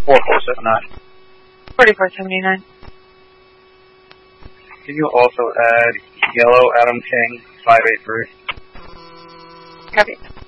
4479. 4479. Can you also add Yellow Adam King 583? Copy.